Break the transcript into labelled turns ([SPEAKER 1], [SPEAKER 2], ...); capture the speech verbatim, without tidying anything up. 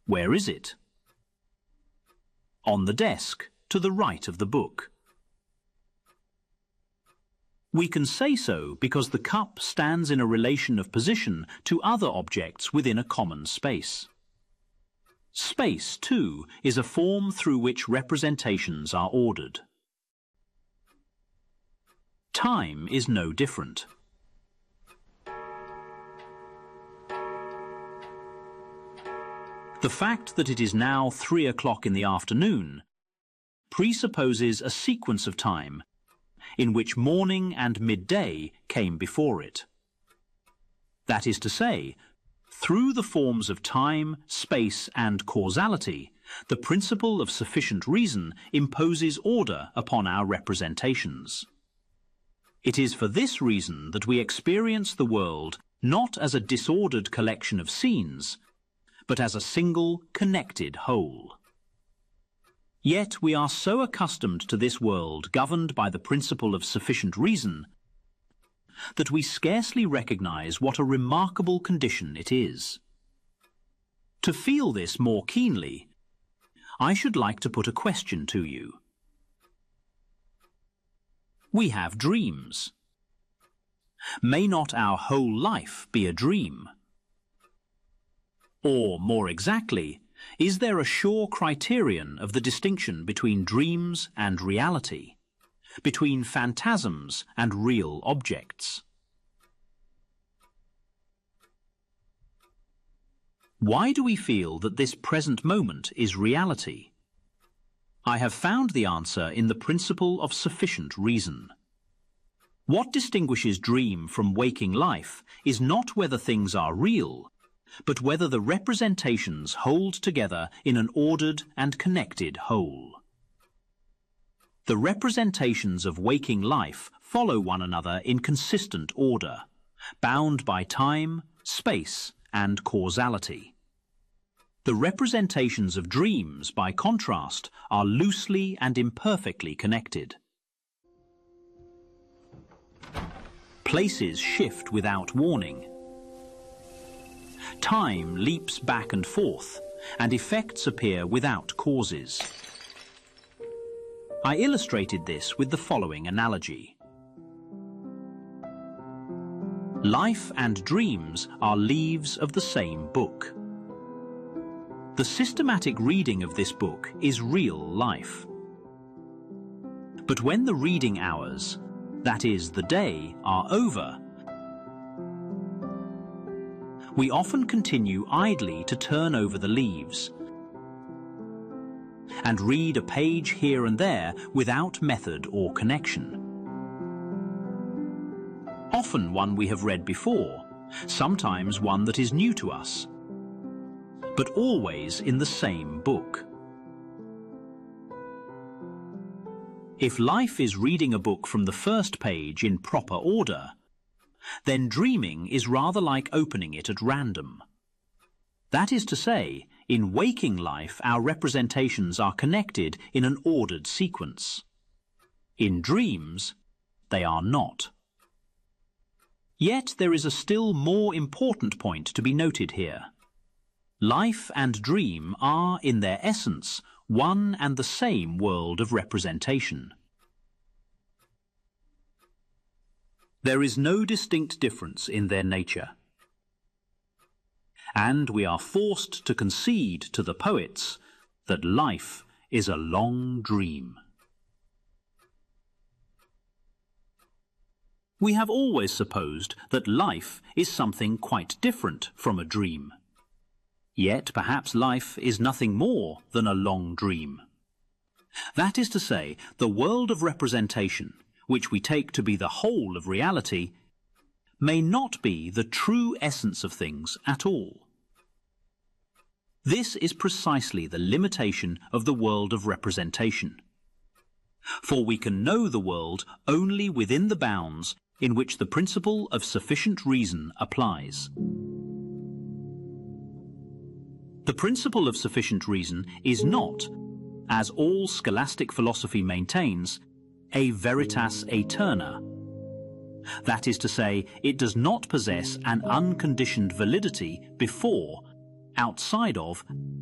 [SPEAKER 1] Where is it? On the desk, to the right of the book. We can say so because the cup stands in a relation of position to other objects within a common space. Space, too, is a form through which representations are ordered. Time is no different. The fact that it is now three o'clock in the afternoon presupposes a sequence of time in which morning and midday came before it. That is to say, through the forms of time, space, and causality, the principle of sufficient reason imposes order upon our representations. It is for this reason that we experience the world not as a disordered collection of scenes, but as a single, connected whole. Yet we are so accustomed to this world governed by the principle of sufficient reason that we scarcely recognize what a remarkable condition it is. To feel this more keenly, I should like to put a question to you. We have dreams. May not our whole life be a dream? Or, more exactly, is there a sure criterion of the distinction between dreams and reality, between phantasms and real objects? Why do we feel that this present moment is reality? I have found the answer in the principle of sufficient reason. What distinguishes dream from waking life is not whether things are real, but whether the representations hold together in an ordered and connected whole. The representations of waking life follow one another in consistent order, bound by time, space, and causality. The representations of dreams, by contrast, are loosely and imperfectly connected. Places shift without warning. Time leaps back and forth, and effects appear without causes. I illustrated this with the following analogy. Life and dreams are leaves of the same book. The systematic reading of this book is real life. But when the reading hours, that is, the day, are over, we often continue idly to turn over the leaves and read a page here and there without method or connection. Often one we have read before, sometimes one that is new to us, but always in the same book. If life is reading a book from the first page in proper order, then dreaming is rather like opening it at random. That is to say, in waking life our representations are connected in an ordered sequence. In dreams, they are not. Yet there is a still more important point to be noted here. Life and dream are, in their essence, one and the same world of representation. There is no distinct difference in their nature. And we are forced to concede to the poets that life is a long dream. We have always supposed that life is something quite different from a dream. Yet perhaps life is nothing more than a long dream. That is to say, the world of representation, which we take to be the whole of reality, may not be the true essence of things at all. This is precisely the limitation of the world of representation. For we can know the world only within the bounds in which the principle of sufficient reason applies. The principle of sufficient reason is not, as all scholastic philosophy maintains, a veritas aeterna. That is to say, it does not possess an unconditioned validity before, outside of,